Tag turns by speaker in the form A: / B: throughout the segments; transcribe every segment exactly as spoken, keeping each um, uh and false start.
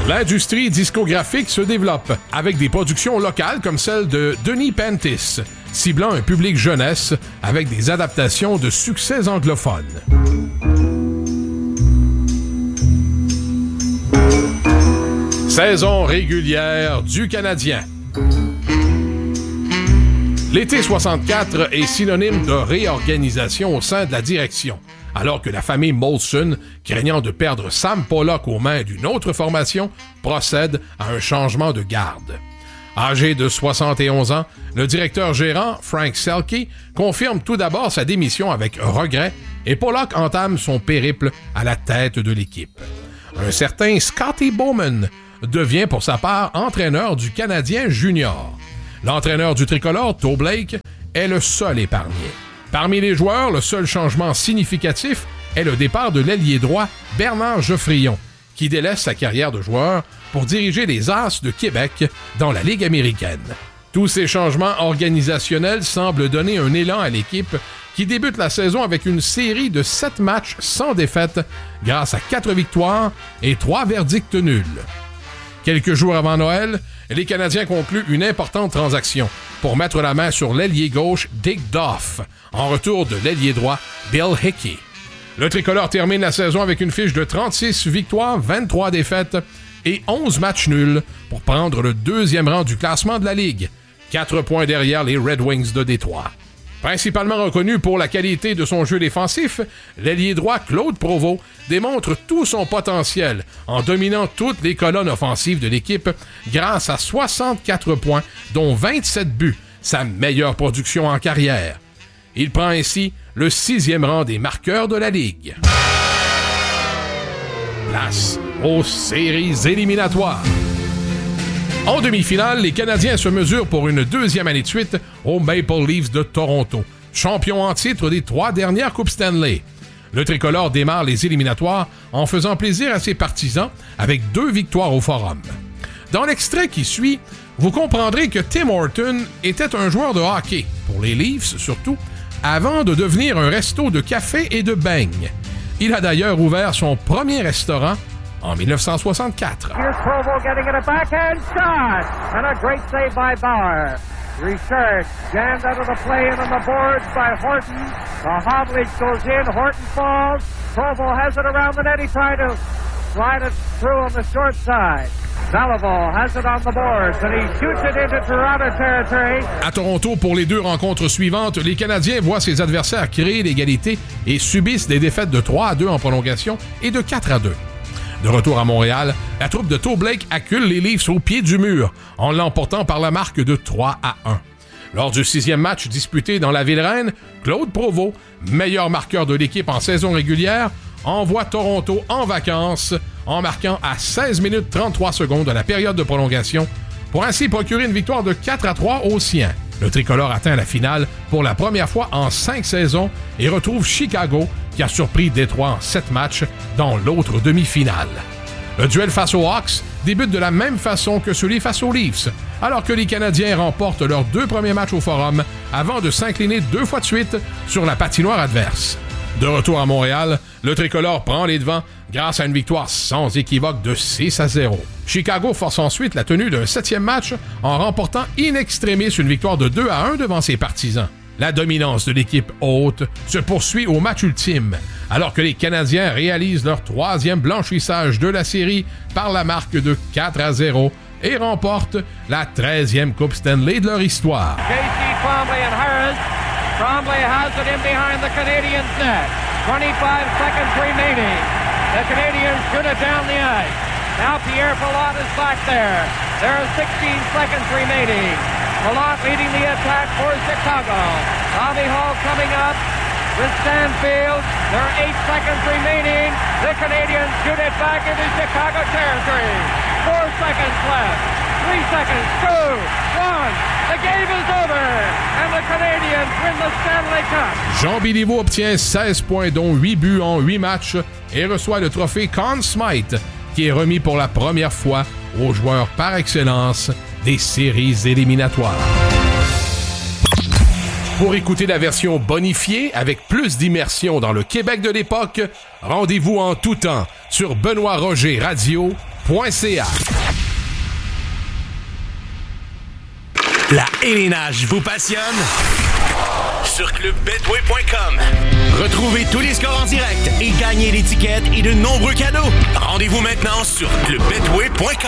A: L'industrie discographique se développe avec des productions locales comme celle de Denis Pentis, ciblant un public jeunesse avec des adaptations de succès anglophones. Saison régulière du Canadien. L'été soixante-quatre est synonyme de réorganisation au sein de la direction, alors que la famille Molson, craignant de perdre Sam Pollock aux mains d'une autre formation, procède à un changement de garde. Âgé de soixante et onze ans, le directeur gérant, Frank Selke, confirme tout d'abord sa démission avec regret et Pollock entame son périple à la tête de l'équipe. Un certain Scotty Bowman devient pour sa part entraîneur du Canadien junior. L'entraîneur du tricolore, Toe Blake, est le seul épargné. Parmi les joueurs, le seul changement significatif est le départ de l'ailier droit Bernard Geoffrion, qui délaisse sa carrière de joueur pour diriger les As de Québec dans la Ligue américaine. Tous ces changements organisationnels semblent donner un élan à l'équipe qui débute la saison avec une série de sept matchs sans défaite grâce à quatre victoires et trois verdicts nuls. Quelques jours avant Noël, les Canadiens concluent une importante transaction pour mettre la main sur l'ailier gauche Dick Duff, en retour de l'ailier droit Bill Hickey. Le tricolore termine la saison avec une fiche de trente-six victoires, vingt-trois défaites et onze matchs nuls pour prendre le deuxième rang du classement de la Ligue, quatre points derrière les Red Wings de Détroit. Principalement reconnu pour la qualité de son jeu défensif, l'ailier droit Claude Provost démontre tout son potentiel en dominant toutes les colonnes offensives de l'équipe grâce à soixante-quatre points, dont vingt-sept buts, sa meilleure production en carrière. Il prend ainsi le sixième rang des marqueurs de la Ligue. Place aux séries éliminatoires. En demi-finale, les Canadiens se mesurent pour une deuxième année de suite aux Maple Leafs de Toronto, champions en titre des trois dernières Coupes Stanley. Le tricolore démarre les éliminatoires en faisant plaisir à ses partisans avec deux victoires au Forum. Dans l'extrait qui suit, vous comprendrez que Tim Horton était un joueur de hockey, pour les Leafs surtout, avant de devenir un resto de café et de beignes. Il a d'ailleurs ouvert son premier restaurant en dix-neuf cent soixante-quatre.
B: Here's Provo getting it a backhand shot, and a great save by Bauer. Richard jammed out of the play and on the boards by Horton. The Havlich goes in, Horton falls. Provo has it around the net. He tried to slide it through on the short side. Salival has it on the boards and he shoots it into Toronto territory.
A: À Toronto, pour les deux rencontres suivantes, les Canadiens voient ses adversaires créer l'égalité et subissent des défaites de trois à deux en prolongation et de quatre à deux. De retour à Montréal, la troupe de Toe Blake accule les Leafs au pied du mur, en l'emportant par la marque de trois à un. Lors du sixième match disputé dans la Ville-Reine, Claude Provost, meilleur marqueur de l'équipe en saison régulière, envoie Toronto en vacances en marquant à seize minutes trente-trois secondes de la période de prolongation pour ainsi procurer une victoire de quatre à trois aux siens. Le tricolore atteint la finale pour la première fois en cinq saisons et retrouve Chicago qui a surpris Détroit en sept matchs dans l'autre demi-finale. Le duel face aux Hawks débute de la même façon que celui face aux Leafs, alors que les Canadiens remportent leurs deux premiers matchs au Forum avant de s'incliner deux fois de suite sur la patinoire adverse. De retour à Montréal, le tricolore prend les devants grâce à une victoire sans équivoque de six à zéro. Chicago force ensuite la tenue d'un septième match en remportant in extremis une victoire de deux à un devant ses partisans. La dominance de l'équipe hôte se poursuit au match ultime, alors que les Canadiens réalisent leur troisième blanchissage de la série par la marque de quatre à zéro et remportent la treizième Coupe Stanley de leur histoire.
B: J C Trombley and Harris. Trombley has it in behind the Canadiens net. twenty-five seconds remaining. The Canadiens shoot it down the ice. Now Pierre Pilote is back there. There are sixteen seconds remaining. Pilote leading the attack for Chicago. Bobby Hall coming up with Stanfield. There are eight seconds remaining. The Canadiens shoot it back into Chicago territory. Four seconds left. Three seconds. Two. One. The game is over. And the Canadiens win the Stanley Cup.
A: Jean Béliveau obtient seize points, dont huit buts en huit matchs et reçoit le trophée Conn Smythe, qui est remis pour la première fois aux joueurs par excellence des séries éliminatoires. Pour écouter la version bonifiée avec plus d'immersion dans le Québec de l'époque, rendez-vous en tout temps sur Benoît Roger Radio point c a.
C: La hélinage vous passionne? Sur club betway point com. Retrouvez tous les scores en direct et gagnez l'étiquette et de nombreux cadeaux. Rendez-vous maintenant sur club betway point com.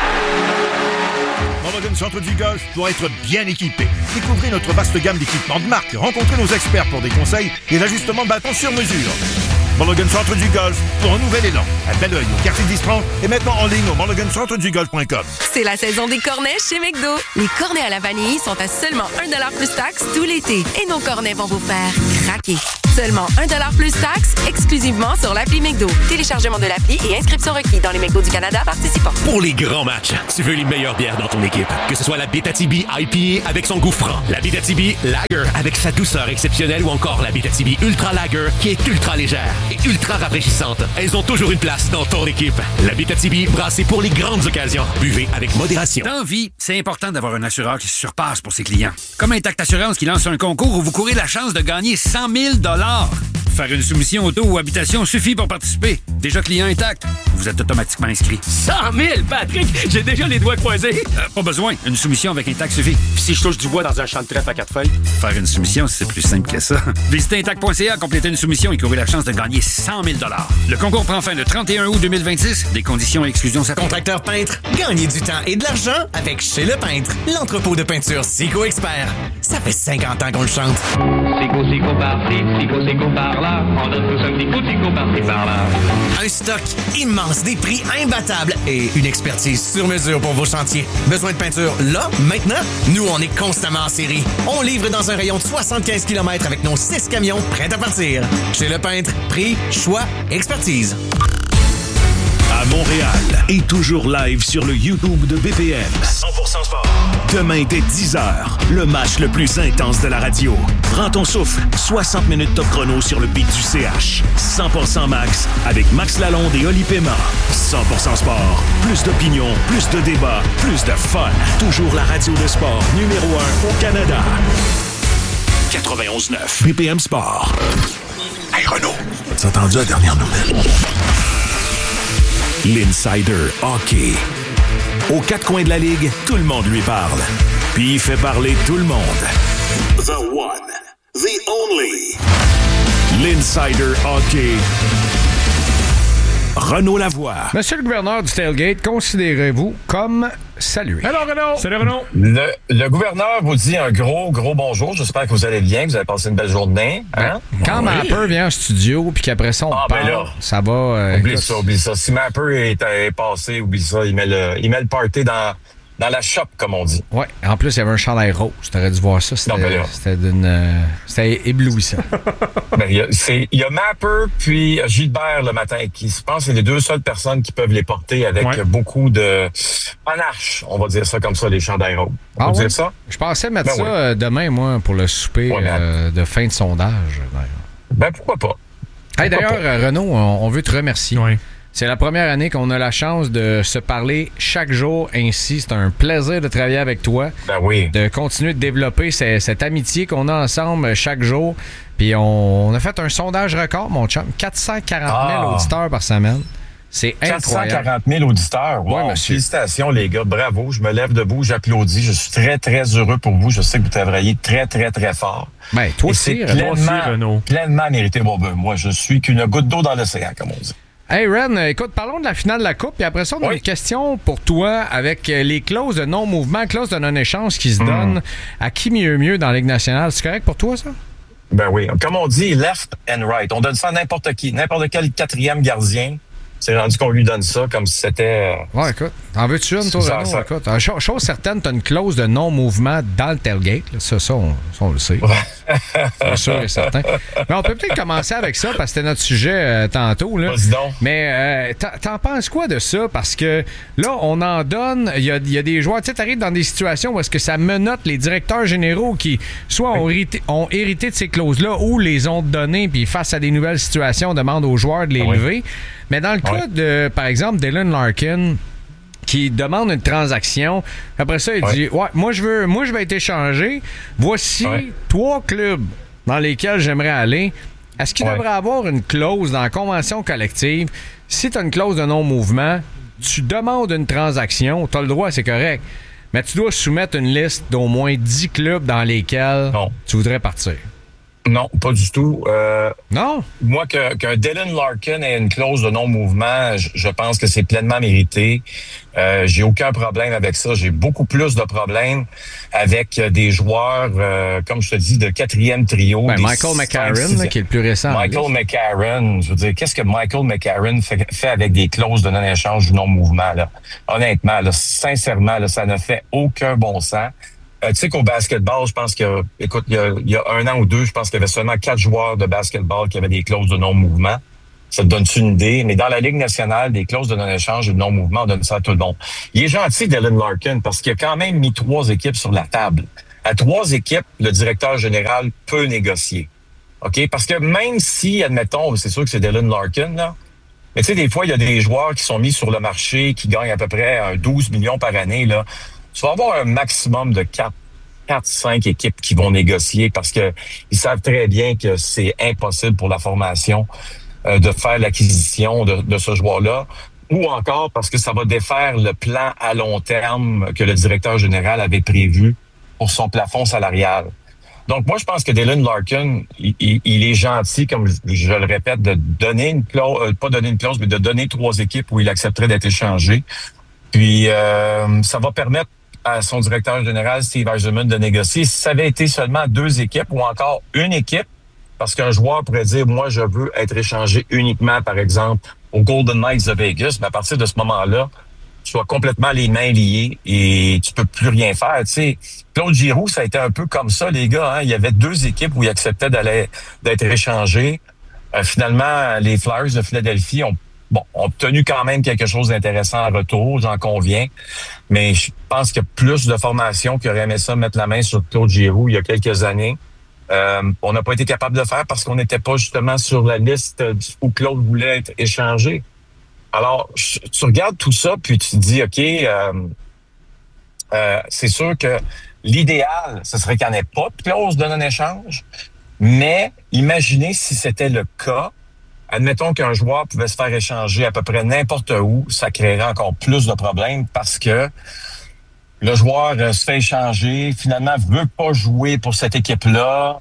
D: Morgan Centre du Golf doit être bien équipé. Découvrez notre vaste gamme d'équipements de marque. Rencontrez nos experts pour des conseils et l'ajustement de bâton sur mesure. Mulligan Centre du Golf pour un nouvel élan. À Belleuil, au quartier d'Istran et maintenant en ligne au mulligan centre du golf point com.
E: C'est la saison des cornets chez McDo. Les cornets à la vanille sont à seulement un dollar plus taxe tout l'été. Et nos cornets vont vous faire craquer. Seulement un dollar plus taxe, exclusivement sur l'appli McDo. Téléchargement de l'appli et inscription requis dans les McDo du Canada participants.
C: Pour les grands matchs, tu veux les meilleures bières dans ton équipe. Que ce soit la Abitibi I P A avec son goût franc, la Abitibi Lager avec sa douceur exceptionnelle ou encore la Abitibi Ultra Lager qui est ultra légère et ultra rafraîchissante. Elles ont toujours une place dans ton équipe. La Abitibi brassée pour les grandes occasions. Buvez avec modération.
F: Dans la vie, c'est important d'avoir un assureur qui se surpasse pour ses clients. Comme Intact Assurance qui lance un concours où vous courez la chance de gagner cent mille dollars. Faire une soumission auto ou habitation suffit pour participer. Déjà client Intact, vous êtes automatiquement inscrit.
G: cent mille, Patrick! J'ai déjà les doigts croisés.
F: Euh, pas besoin, une soumission avec Intact suffit.
G: Puis si je touche du bois dans un champ de trèfle à quatre feuilles?
F: Faire une soumission, c'est plus simple que ça. Visitez intact point c a, complétez une soumission et courez la chance de gagner cent mille dollars. Le concours prend fin le trente et un août deux mille vingt-six. Des conditions et exclusions s'appliquent.
H: Contracteur peintre, gagnez du temps et de l'argent avec Chez Le Peintre, l'entrepôt de peinture Sico Expert. Ça fait cinquante ans qu'on le chante.
B: Sico, Sico par-ci, Sico, Sico par-là. On donne tous un petit coup de Sico par-ci, par-là.
H: Un stock immense, des prix imbattables et une expertise sur mesure pour vos chantiers. Besoin de peinture là, maintenant? Nous, on est constamment en série. On livre dans un rayon de soixante-quinze kilomètres avec nos six camions prêts à partir. Chez Le Peintre, prix, choix, expertise.
I: À Montréal et toujours live sur le YouTube de B P M.
C: cent pour cent sport.
I: Demain dès dix heures, le match le plus intense de la radio. Prends ton souffle, soixante minutes top chrono sur le beat du C H. cent pour cent Max avec Max Lalonde et Oli Pema. cent pour cent sport, plus d'opinion, plus de débats, plus de fun. Toujours la radio de sport numéro un au Canada. quatre-vingt-onze neuf B P M Sport.
D: Hey Renaud, as entendu la dernière nouvelle?
I: L'Insider Hockey. Aux quatre coins de la Ligue, tout le monde lui parle. Puis il fait parler tout le monde.
C: The one, the only.
I: L'Insider Hockey. Renaud Lavoie.
J: Monsieur le gouverneur du Tailgate, considérez-vous comme salué.
A: Hello, Renaud!
J: Salut, Renaud!
K: Le, le gouverneur vous dit un gros, gros bonjour. J'espère que vous allez bien, que vous avez passé une belle journée. Hein?
J: Quand oui. Mapper vient en studio, puis qu'après ça, on
K: ah,
J: parle,
K: ben là,
J: ça va... Euh,
K: oublie
J: écoute,
K: ça, oublie ça. Si Mapper est, est passé, oublie ça. Il met le, il met le party dans... Dans la shop, comme on dit.
J: Oui, en plus, il y avait un chandail rose. T'aurais dû voir ça. C'était,
K: non, ben
J: c'était d'une. Euh, c'était éblouissant.
K: ben, il, y a, c'est, il y a Mapper puis Gilbert le matin, qui je pense que c'est les deux seules personnes qui peuvent les porter avec ouais. beaucoup de panache. On va dire ça comme ça, les chandails roses. On
J: ah,
K: peut
J: ouais?
K: dire ça?
J: Je pensais mettre
K: ben,
J: ça
K: oui.
J: demain, moi, pour le souper ouais, euh, de fin de sondage.
K: Ben, pourquoi pas?
J: Hey,
K: pourquoi
J: d'ailleurs,
K: pas?
J: Renaud, on, on veut te remercier.
A: Oui.
J: C'est la première année qu'on a la chance de se parler chaque jour ainsi. C'est un plaisir de travailler avec toi.
K: Ben oui.
J: De continuer de développer cette, cette amitié qu'on a ensemble chaque jour. Puis on, on a fait un sondage record, mon chum. quatre cent quarante mille ah. auditeurs par semaine. C'est incroyable.
K: quatre cent quarante mille auditeurs. Wow. Ouais, félicitations, les gars. Bravo. Je me lève debout, j'applaudis. Je suis très, très heureux pour vous. Je sais que vous travaillez très, très, très fort.
J: Ben, toi aussi,
K: c'est pleinement, pleinement mérité. Bon, ben, moi, je suis qu'une goutte d'eau dans l'océan, comme on dit.
J: Hey Ren, écoute, parlons de la finale de la Coupe, puis après ça, on a oui. une question pour toi avec les clauses de non-mouvement, clauses de non-échange qui se mmh. donnent à qui mieux mieux dans la Ligue nationale. C'est correct pour toi, ça?
K: Ben oui. Comme on dit, left and right. On donne ça à n'importe qui. N'importe quel quatrième gardien. C'est rendu qu'on lui donne ça comme si c'était... Euh...
J: Ouais, écoute. En veux-tu une, toi, ça, Renaud? Ça... Écoute, euh, chose, chose certaine, t'as une clause de non-mouvement dans le tailgate. Là. Ça, ça, on, ça, on le sait. C'est sûr et certain. Mais on peut peut-être commencer avec ça, parce que c'était notre sujet euh, tantôt. Là.
K: Vas-y donc.
J: Mais euh, t'en penses quoi de ça? Parce que là, on en donne... Il y a, y a des joueurs... Tu sais, t'arrives dans des situations où est-ce que ça menote les directeurs généraux qui, soit ont, oui. hérité, ont hérité de ces clauses-là, ou les ont données, puis face à des nouvelles situations, demandent aux joueurs de les oui. lever. Mais dans le cas ouais. de, par exemple, Dylan Larkin, qui demande une transaction, après ça, il ouais. dit ouais, moi je veux moi je vais être échangé. Voici ouais. trois clubs dans lesquels j'aimerais aller. Est-ce qu'il ouais. devrait avoir une clause dans la convention collective? Si tu as une clause de non-mouvement, tu demandes une transaction, tu as le droit, c'est correct. Mais tu dois soumettre une liste d'au moins dix clubs dans lesquels
K: non.
J: tu voudrais partir.
K: Non, pas du tout. Euh,
J: non?
K: Moi, que, qu'un Dylan Larkin ait une clause de non-mouvement, je, je pense que c'est pleinement mérité. Euh, j'ai aucun problème avec ça. J'ai beaucoup plus de problèmes avec des joueurs, euh, comme je te dis, de quatrième trio.
J: Ben, Michael McCarron, là, qui est le plus récent.
K: Michael McCarron, je veux dire, qu'est-ce que Michael McCarron fait, fait avec des clauses de non-échange ou non-mouvement, là? Honnêtement, là, sincèrement, là, ça ne fait aucun bon sens. Euh, tu sais qu'au basketball, je pense que, écoute, il y, a, il y a un an ou deux, je pense qu'il y avait seulement quatre joueurs de basketball qui avaient des clauses de non-mouvement. Ça te donne-tu une idée? Mais dans la Ligue nationale, des clauses de non-échange et de non-mouvement, on donne ça à tout le monde. Il est gentil, Dylan Larkin, parce qu'il a quand même mis trois équipes sur la table. À trois équipes, le directeur général peut négocier. OK? Parce que même si, admettons, c'est sûr que c'est Dylan Larkin, là, mais tu sais, des fois, il y a des joueurs qui sont mis sur le marché, qui gagnent à peu près un douze millions par année, là. Tu vas avoir un maximum de quatre, cinq équipes qui vont négocier parce que ils savent très bien que c'est impossible pour la formation euh, de faire l'acquisition de, de ce joueur-là, ou encore parce que ça va défaire le plan à long terme que le directeur général avait prévu pour son plafond salarial. Donc, moi, je pense que Dylan Larkin, il, il, il est gentil, comme je, je le répète, de donner une clause, euh, pas donner une clause, mais de donner trois équipes où il accepterait d'être échangé. Puis, euh, ça va permettre à son directeur général, Steve Yzerman, de négocier. Si ça avait été seulement deux équipes ou encore une équipe, parce qu'un joueur pourrait dire, moi, je veux être échangé uniquement, par exemple, aux Golden Knights de Vegas, mais à partir de ce moment-là, tu as complètement les mains liées et tu peux plus rien faire. Tu sais, Claude Giroux, ça a été un peu comme ça, les gars. Hein? Il y avait deux équipes où il acceptait d'aller d'être échangé. Euh, finalement, les Flyers de Philadelphie ont Bon, on a obtenu quand même quelque chose d'intéressant en retour, j'en conviens. Mais je pense qu'il y a plus de formations qui auraient aimé ça mettre la main sur Claude Giroux il y a quelques années. Euh, on n'a pas été capable de le faire parce qu'on n'était pas justement sur la liste où Claude voulait être échangé. Alors, tu regardes tout ça, puis tu te dis, OK, euh, euh, c'est sûr que l'idéal, ce serait qu'il n'y en ait pas de clause de non-échange. Mais imaginez si c'était le cas. Admettons qu'un joueur pouvait se faire échanger à peu près n'importe où, ça créerait encore plus de problèmes parce que le joueur se fait échanger, finalement veut pas jouer pour cette équipe-là,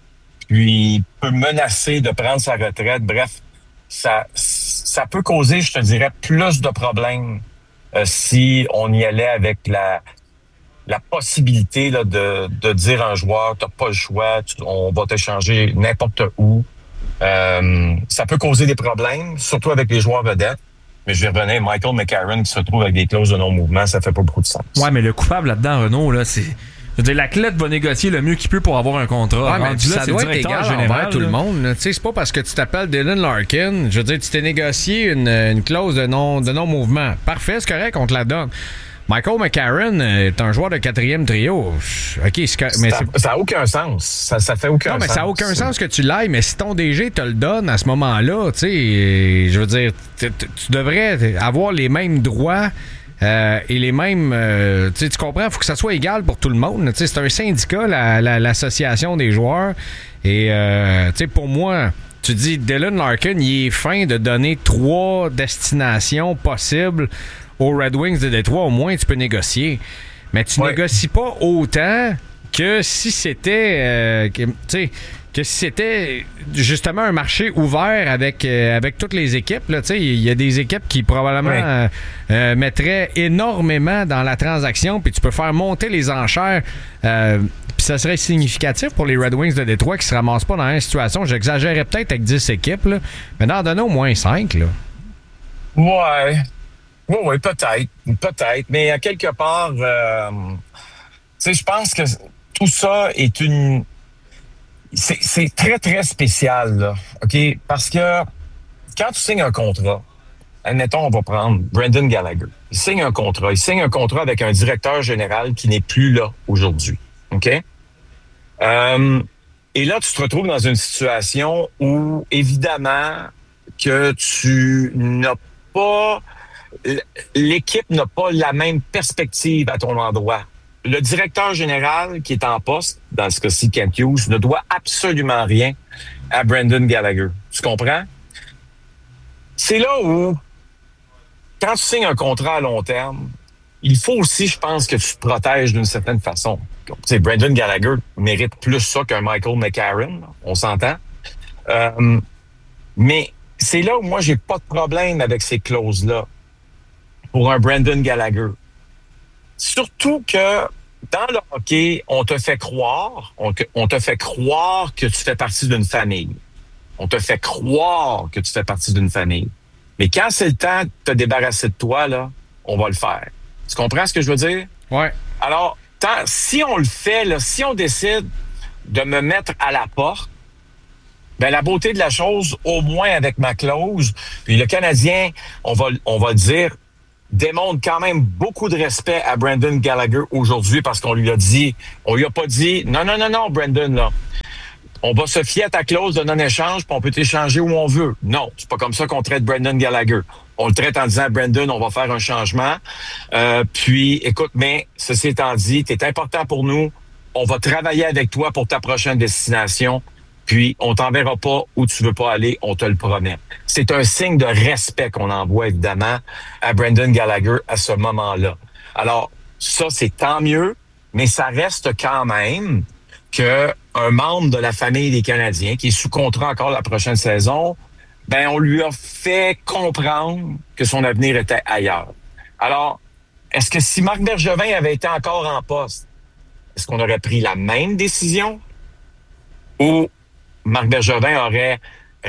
K: puis peut menacer de prendre sa retraite. Bref, ça, ça peut causer, je te dirais, plus de problèmes euh, si on y allait avec la, la possibilité là, de, de dire à un joueur, t'as pas le choix, tu, on va t'échanger n'importe où. Euh, ça peut causer des problèmes, surtout avec les joueurs vedettes. Mais je vais revenir, Michael McCarron qui se retrouve avec des clauses de non-mouvement, ça fait pas beaucoup de sens.
L: Ouais, mais le coupable là-dedans, Renaud, là, c'est... Je veux dire, l'athlète va négocier le mieux qu'il peut pour avoir un contrat.
J: Ouais, mais
L: Rendu
J: ça
L: là,
J: doit être égal envers tout le monde. Tu sais, c'est pas parce que tu t'appelles Dylan Larkin, je veux dire, tu t'es négocié une, une clause de non de non-mouvement. Parfait, c'est correct, on te la donne. Michael McCarron est un joueur de quatrième trio. OK, c'est, mais
K: ça n'a aucun sens. Ça, ça fait aucun sens.
J: Non, mais ça n'a aucun sens que tu l'ailles, mais si ton D G te le donne à ce moment-là, tu sais, je veux dire, tu devrais avoir les mêmes droits euh, et les mêmes... Euh, tu comprends, il faut que ça soit égal pour tout le monde. C'est un syndicat, la, la, l'association des joueurs. Et, euh, tu sais, pour moi... Tu dis, Dylan Larkin, il est fin de donner trois destinations possibles aux Red Wings de Détroit. Au moins, tu peux négocier. Mais tu ouais. négocies pas autant que si c'était... Euh, que, tu sais, que si c'était justement un marché ouvert avec, euh, avec toutes les équipes. Il y a des équipes qui probablement ouais. euh, euh, mettraient énormément dans la transaction, puis tu peux faire monter les enchères. Euh, puis ça serait significatif pour les Red Wings de Détroit qui se ramassent pas dans une situation. J'exagérais peut-être avec dix équipes, là, mais d'en donner au moins cinq. Là.
K: Ouais. Oui, oui, peut-être. Peut-être. Mais à quelque part, euh, tu sais, je pense que tout ça est une... C'est, c'est très, très spécial, là. OK? Parce que quand tu signes un contrat, admettons, on va prendre Brendan Gallagher. Il signe un contrat. Il signe un contrat avec un directeur général qui n'est plus là aujourd'hui. OK? Euh, et là, tu te retrouves dans une situation où, évidemment, que tu n'as pas... L'équipe n'a pas la même perspective à ton endroit. Le directeur général qui est en poste, dans ce cas-ci, Kent Hughes, ne doit absolument rien à Brendan Gallagher. Tu comprends? C'est là où quand tu signes un contrat à long terme, il faut aussi, je pense, que tu te protèges d'une certaine façon. Tu sais, Brendan Gallagher mérite plus ça qu'un Michael McCarron, on s'entend. Euh, mais c'est là où moi, j'ai pas de problème avec ces clauses-là pour un Brendan Gallagher. Surtout que dans le hockey, on te fait croire, on te, on te fait croire que tu fais partie d'une famille. On te fait croire que tu fais partie d'une famille. Mais quand c'est le temps de te débarrasser de toi, là, on va le faire. Tu comprends ce que je veux dire?
J: Ouais.
K: Alors, tant, si on le fait, là, si on décide de me mettre à la porte, ben la beauté de la chose, au moins avec ma clause, puis le Canadien, on va, on va dire, démontre quand même beaucoup de respect à Brendan Gallagher aujourd'hui parce qu'on lui a dit, on lui a pas dit, non, non, non, non, Brendan, là. On va se fier à ta clause de non-échange, puis on peut t'échanger où on veut. Non, c'est pas comme ça qu'on traite Brendan Gallagher. On le traite en disant, Brendan, on va faire un changement. Euh, puis, écoute, mais ceci étant dit, t'es important pour nous. On va travailler avec toi pour ta prochaine destination. Puis, on t'enverra pas où tu veux pas aller, on te le promet. C'est un signe de respect qu'on envoie, évidemment, à Brendan Gallagher à ce moment-là. Alors, ça, c'est tant mieux, mais ça reste quand même que un membre de la famille des Canadiens, qui est sous contrat encore la prochaine saison, ben on lui a fait comprendre que son avenir était ailleurs. Alors, est-ce que si Marc Bergevin avait été encore en poste, est-ce qu'on aurait pris la même décision? Ou Marc Bergevin aurait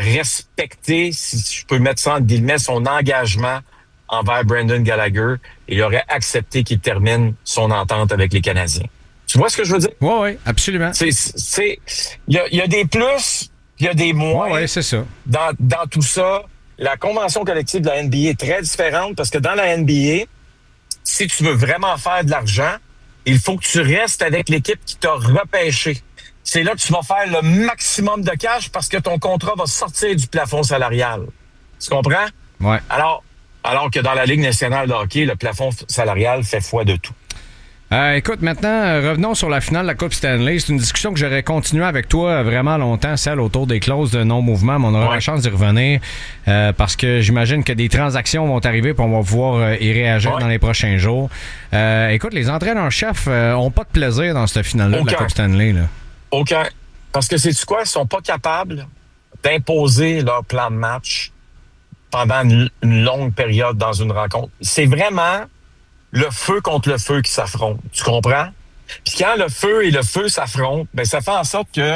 K: respecté, si je peux mettre ça entre guillemets, son engagement envers Brendan Gallagher et il aurait accepté qu'il termine son entente avec les Canadiens? Tu vois ce que je veux dire?
J: Oui, oui, absolument.
K: C'est, c'est, il y a, y a des plus, il y a des moins.
J: Oui, ouais, c'est ça.
K: Dans, dans tout ça, la convention collective de la N B A est très différente parce que dans la N B A, si tu veux vraiment faire de l'argent, il faut que tu restes avec l'équipe qui t'a repêché. C'est là que tu vas faire le maximum de cash parce que ton contrat va sortir du plafond salarial. Tu comprends?
J: Oui.
K: Alors, alors que dans la Ligue nationale de hockey, le plafond salarial fait foi de tout.
J: Euh, écoute, maintenant, euh, revenons sur la finale de la Coupe Stanley. C'est une discussion que j'aurais continué avec toi euh, vraiment longtemps, celle autour des clauses de non-mouvement, mais on aura ouais. la chance d'y revenir euh, parce que j'imagine que des transactions vont arriver et on va pouvoir euh, y réagir ouais. dans les prochains jours. Euh, écoute, les entraîneurs-chefs euh, ont pas de plaisir dans cette finale-là Aucun. de la Coupe Stanley. Là.
K: Aucun. Parce que sais-tu quoi? Ils sont pas capables d'imposer leur plan de match pendant une, une longue période dans une rencontre. C'est vraiment le feu contre le feu qui s'affrontent. Tu comprends? Puis quand le feu et le feu s'affrontent, ben ça fait en sorte que,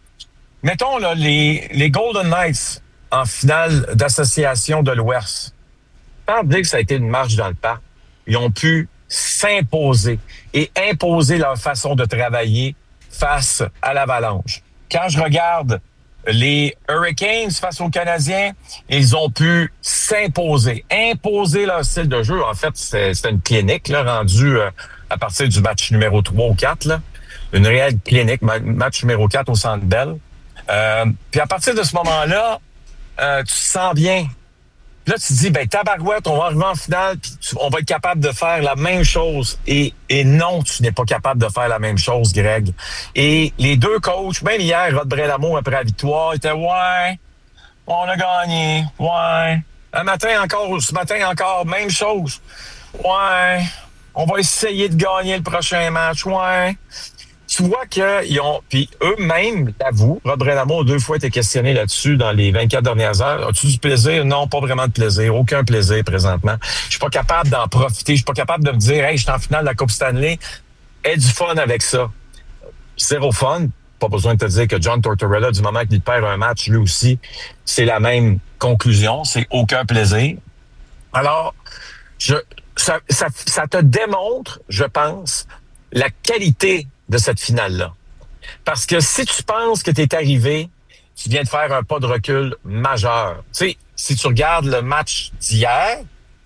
K: mettons là, les, les Golden Knights en finale d'association de l'Ouest, sans dire que ça a été une marche dans le parc, ils ont pu s'imposer et imposer leur façon de travailler face à l'Avalanche. Quand je regarde les Hurricanes face aux Canadiens, ils ont pu s'imposer, imposer leur style de jeu. En fait, c'est, c'était une clinique là, rendue euh, à partir du match numéro trois ou quatre. Là. Une réelle clinique, match numéro quatre au Centre Bell. Euh, puis à partir de ce moment-là, euh, tu te sens bien. Là, tu te dis, ben tabarouette, on va arriver en finale, puis on va être capable de faire la même chose. Et, et non, tu n'es pas capable de faire la même chose, Greg. Et les deux coachs, même hier, Rod Brelamo, après la victoire, étaient « Ouais, on a gagné, ouais. » Un matin encore, ce matin encore, même chose. « Ouais, on va essayer de gagner le prochain match, ouais. » Tu vois qu'ils ont... Puis eux-mêmes l'avouent. Rod Brelamo a deux fois été questionné là-dessus dans les vingt-quatre dernières heures. As-tu du plaisir? Non, pas vraiment de plaisir. Aucun plaisir présentement. Je suis pas capable d'en profiter. Je suis pas capable de me dire « Hey, je suis en finale de la Coupe Stanley. » Aie du fun avec ça. Zéro fun. Pas besoin de te dire que John Tortorella, du moment qu'il perd un match, lui aussi, c'est la même conclusion. C'est aucun plaisir. Alors, je, ça, ça, ça te démontre, je pense, la qualité de cette finale-là. Parce que si tu penses que tu es arrivé, tu viens de faire un pas de recul majeur. Tu sais, si tu regardes le match d'hier,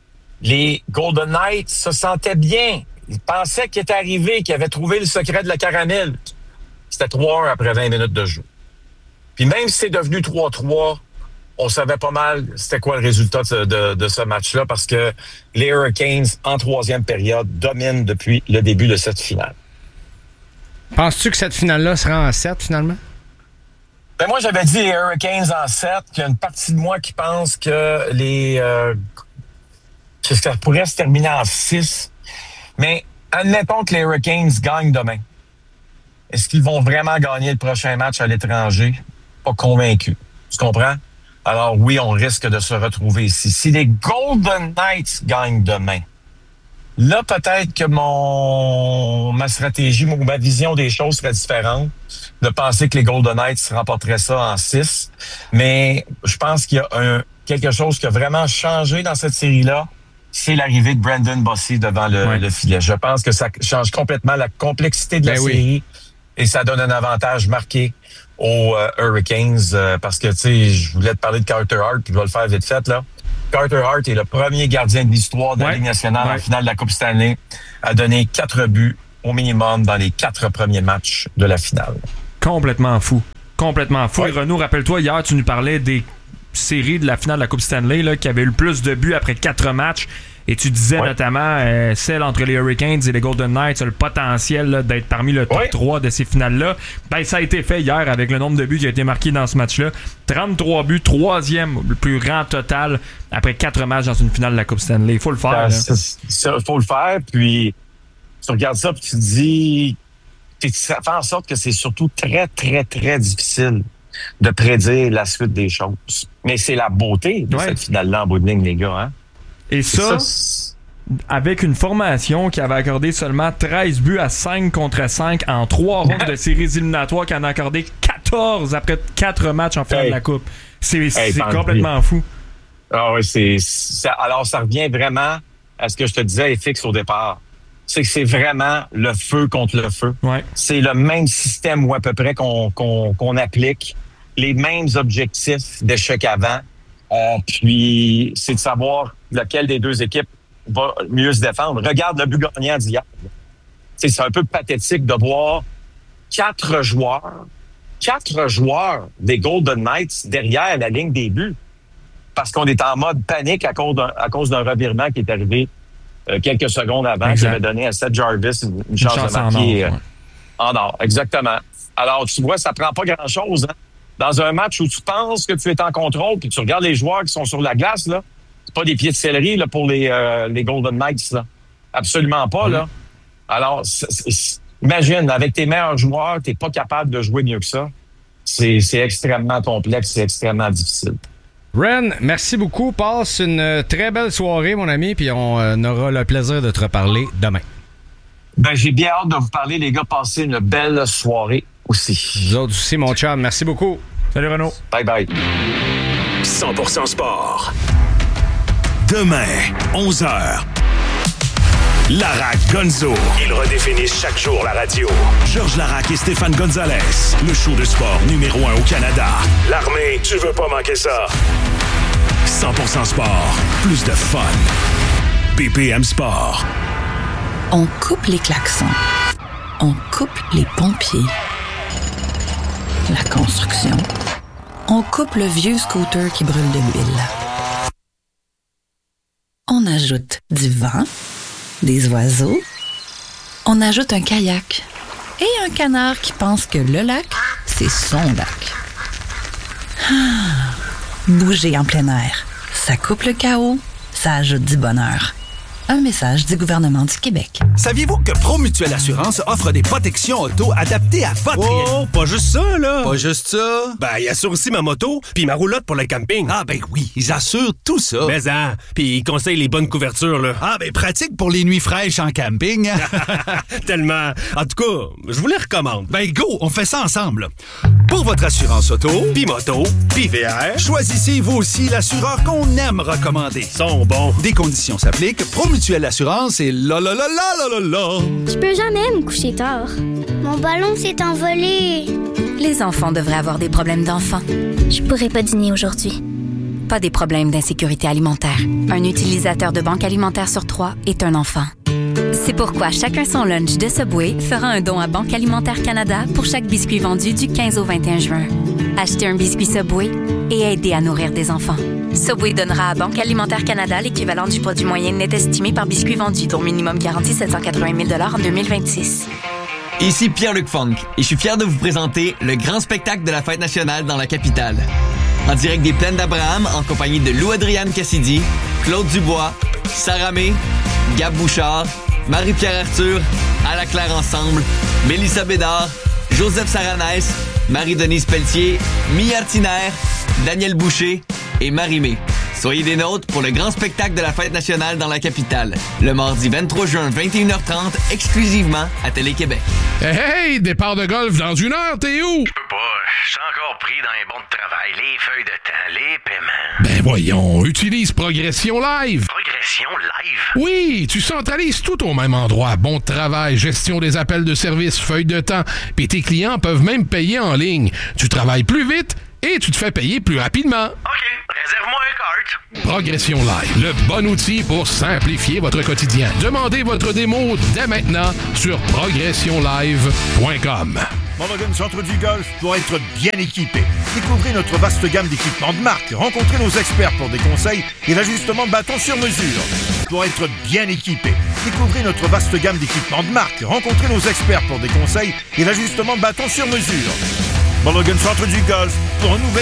K: les Golden Knights se sentaient bien. Ils pensaient qu'ils étaient arrivés, qu'ils avaient trouvé le secret de la caramel. C'était trois un après vingt minutes de jeu. Puis même si c'est devenu trois trois, on savait pas mal c'était quoi le résultat de, de, de ce match-là parce que les Hurricanes, en troisième période, dominent depuis le début de cette finale.
J: Penses-tu que cette finale-là sera en sept, finalement?
K: Ben moi, j'avais dit les Hurricanes en sept, qu'il y a une partie de moi qui pense que les... Euh, que ça pourrait se terminer en six. Mais admettons que les Hurricanes gagnent demain. Est-ce qu'ils vont vraiment gagner le prochain match à l'étranger? Pas convaincu. Tu comprends? Alors oui, on risque de se retrouver ici. Si les Golden Knights gagnent demain, là, peut-être que mon ma stratégie, ou ma vision des choses serait différente, de penser que les Golden Knights remporteraient ça en six. Mais je pense qu'il y a un, quelque chose qui a vraiment changé dans cette série-là, c'est l'arrivée de Brandon Bossy devant le, ouais. le filet. Je pense que ça change complètement la complexité de la ben série oui. et ça donne un avantage marqué aux euh, Hurricanes euh, parce que, tu sais, je voulais te parler de Carter Hart, puis je vais le faire vite fait, là. Carter Hart est le premier gardien de l'histoire de la ouais. Ligue nationale ouais. en finale de la Coupe Stanley à donner quatre buts au minimum dans les quatre premiers matchs de la finale.
L: Complètement fou. Complètement fou. Ouais. Et Renaud, rappelle-toi, hier, tu nous parlais des séries de la finale de la Coupe Stanley là, qui avait eu le plus de buts après quatre matchs. Et tu disais ouais. notamment euh, celle entre les Hurricanes et les Golden Knights a le potentiel là, d'être parmi le top ouais. trois de ces finales-là. Ben, ça a été fait hier avec le nombre de buts qui a été marqué dans ce match-là. trente-trois buts, troisième le plus grand total après quatre matchs dans une finale de la Coupe Stanley. Il faut le faire.
K: Il faut le faire, puis tu regardes ça puis tu te dis... Ça fait en sorte que c'est surtout très, très, très difficile de prédire la suite des choses. Mais c'est la beauté de ouais. cette finale-là en bout de ligne, les gars. Hein?
L: Et ça, ça avec une formation qui avait accordé seulement treize buts à cinq contre cinq en trois rondes de séries éliminatoires, qui en a accordé quatorze après quatre matchs en finale hey. de la Coupe. C'est, hey, c'est complètement fou.
K: Ah oui, c'est, c'est... Alors, ça revient vraiment à ce que je te disais, F X, au départ. C'est que c'est vraiment le feu contre le feu.
L: Ouais.
K: C'est le même système ou à peu près qu'on, qu'on, qu'on applique, les mêmes objectifs d'échec avant. Euh, puis, c'est de savoir lequel des deux équipes va mieux se défendre. Regarde le but gagnant d'hier. C'est, c'est un peu pathétique de voir quatre joueurs, quatre joueurs des Golden Knights derrière la ligne des buts. Parce qu'on est en mode panique à cause d'un, à cause d'un revirement qui est arrivé euh, quelques secondes avant, exact. Qui avait donné à Seth Jarvis une, une chance, chance de marquer en or. Euh, ouais. En or, exactement. Alors, tu vois, ça prend pas grand-chose, hein? Dans un match où tu penses que tu es en contrôle, puis tu regardes les joueurs qui sont sur la glace, là, c'est pas des pieds de céleri là, pour les, euh, les Golden Knights. Là. Absolument pas. Mmh. Là. Alors, c'est, c'est, imagine, avec tes meilleurs joueurs, t'es pas capable de jouer mieux que ça. C'est, c'est extrêmement complexe, c'est extrêmement difficile.
J: Ren, merci beaucoup. Passe une très belle soirée, mon ami, puis on euh, aura le plaisir de te reparler demain.
K: Ben, j'ai bien hâte de vous parler, les gars. Passez une belle soirée aussi.
J: Vous autres aussi, mon chum. Merci beaucoup.
L: Salut, Renaud.
K: Bye bye.
I: cent pour cent sport. Demain, onze heures. Larac Gonzo. Ils redéfinissent chaque jour la radio. Georges Larac et Stéphane Gonzalez. Le show de sport numéro un au Canada. L'armée, tu veux pas manquer ça. cent pour cent sport. Plus de fun. B P M Sport.
M: On coupe les klaxons. On coupe les pompiers. La construction. On coupe le vieux scooter qui brûle de l'huile. On ajoute du vent, des oiseaux. On ajoute un kayak et un canard qui pense que le lac, c'est son lac. Ah, bouger en plein air, ça coupe le chaos, ça ajoute du bonheur. Un message du gouvernement du Québec.
N: Saviez-vous que Promutuelle Assurance offre des protections auto adaptées à votre...
O: Oh, pas juste ça, là!
N: Pas juste ça?
O: Ben, ils assurent aussi ma moto puis ma roulotte pour le camping.
N: Ah, ben oui, ils assurent tout ça.
O: Mais hein, puis ils conseillent les bonnes couvertures, là.
N: Ah, ben pratique pour les nuits fraîches en camping.
O: Tellement. En tout cas, je vous les recommande.
N: Ben go, on fait ça ensemble. Pour votre assurance auto,
O: puis moto, puis V R,
N: choisissez vous aussi l'assureur qu'on aime recommander.
O: Ils sont bons.
N: Des conditions s'appliquent. Promutuelle Assurance et la la la la la la la.
P: Je peux jamais me coucher tard. Mon ballon s'est envolé.
E: Les enfants devraient avoir des problèmes d'enfants.
P: Je pourrais pas dîner aujourd'hui.
E: Pas des problèmes d'insécurité alimentaire. Un utilisateur de banque alimentaire sur trois est un enfant. C'est pourquoi Chacun son lunch de Subway fera un don à Banque Alimentaire Canada pour chaque biscuit vendu du quinze au vingt et un juin. Achetez un biscuit Subway et aidez à nourrir des enfants. Subway donnera à Banque Alimentaire Canada l'équivalent du produit moyen net estimé par biscuit vendu, dont minimum garanti sept cent quatre-vingt mille dollars en deux mille vingt-six.
Q: Ici Pierre-Luc Funk et je suis fier de vous présenter le grand spectacle de la Fête nationale dans la capitale. En direct des Plaines d'Abraham, en compagnie de Lou Adriane Cassidy, Claude Dubois, Sarah May, Gab Bouchard, Marie-Pierre Arthur, À la Claire Ensemble, Mélissa Bédard, Joseph Saranès, Marie-Denise Pelletier, Mia Tiner, Daniel Boucher et Marie-Mé. Soyez des nôtres pour le grand spectacle de la Fête nationale dans la capitale. Le mardi vingt-trois juin, vingt et une heures trente, exclusivement à Télé-Québec.
A: Hey, hey, départ de golf dans une heure, t'es où?
R: Je peux pas, je suis encore pris dans les bons de travail, les feuilles de temps, les paiements.
A: Ben voyons, utilise Progression Live.
R: Progression Live?
A: Oui, tu centralises tout au même endroit. Bon de travail, gestion des appels de service, feuilles de temps, puis tes clients peuvent même payer en ligne. Tu travailles plus vite et tu te fais payer plus rapidement.
R: OK, réserve-moi un cart.
A: Progression Live, le bon outil pour simplifier votre quotidien. Demandez votre démo dès maintenant sur progression live point com.
D: Mulligan Centre du Golf doit être bien équipé. Découvrez notre vaste gamme d'équipements de marque. Rencontrez nos experts pour des conseils et l'ajustement de bâton sur mesure. Doit être bien équipé. Découvrez notre vaste gamme d'équipements de marque. Rencontrez nos experts pour des conseils et l'ajustement de bâton sur mesure. Mulligan Centre du Golf pour un nouvel